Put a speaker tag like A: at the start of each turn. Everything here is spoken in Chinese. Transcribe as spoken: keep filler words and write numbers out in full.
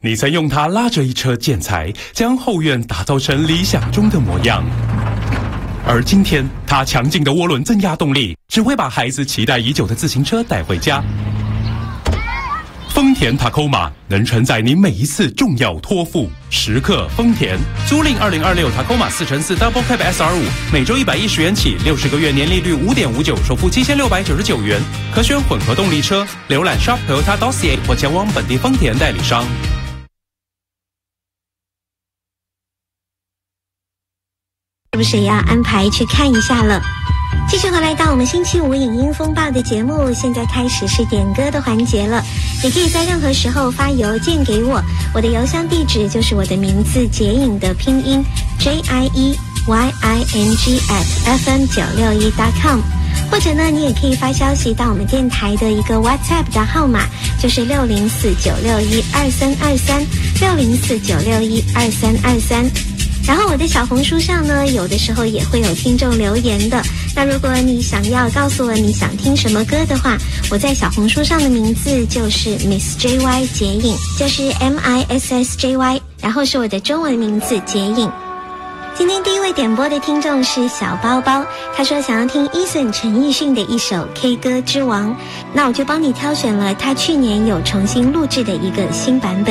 A: 你曾用它拉着一车建材，将后院打造成理想中的模样。而今天，它强劲的涡轮增压动力，只会把孩子期待已久的自行车带回家。丰田 Tacoma 能承载你每一次重要托付。时刻丰田，租赁二零二六 Tacoma 四乘四 Double Cab S R 五，每周一百一十元起，六十个月年利率五点五九，首付七千六百九十九元，可选混合动力车。浏览 shop toyota dot c a 或前往本地丰田代理商。
B: 是不是也要安排去看一下了？继续回来到我们星期五影音风暴的节目，现在开始是点歌的环节了。你可以在任何时候发邮件给我，我的邮箱地址就是我的名字结影的拼音 J I E Y I N G at F M 九六一 dot com， 或者呢，你也可以发消息到我们电台的一个 WhatsApp 的号码，就是六零四九六一二三二三六零四九六一二三二三。然后我的小红书上呢，有的时候也会有听众留言的。那如果你想要告诉我你想听什么歌的话，我在小红书上的名字就是 Miss J Y 结影，就是 M I S S J Y， 然后是我的中文名字结影。今天第一位点播的听众是小包包，他说想要听 Eason 陈奕迅的一首《K 歌之王》，那我就帮你挑选了他去年有重新录制的一个新版本。